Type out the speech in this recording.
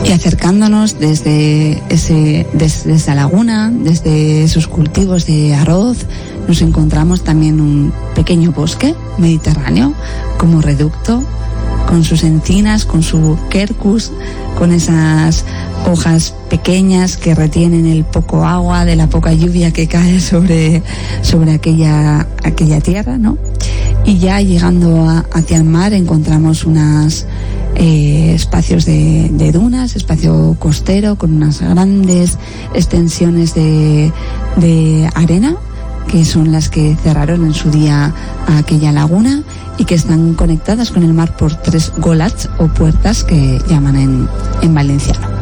Y acercándonos desde esa laguna, desde esos cultivos de arroz, nos encontramos también un pequeño bosque mediterráneo como reducto, con sus encinas, con su quercus, con esas hojas pequeñas que retienen el poco agua de la poca lluvia que cae sobre aquella tierra, ¿no? Y ya llegando hacia el mar encontramos unas espacios de dunas, espacio costero con unas grandes extensiones de arena, que son las que cerraron en su día a aquella laguna y que están conectadas con el mar por 3 golats o puertas que llaman en valenciano.